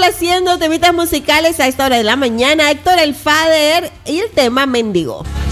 complaciendo temitas musicales a esta hora de la mañana. Héctor el Father y el tema Mendigo.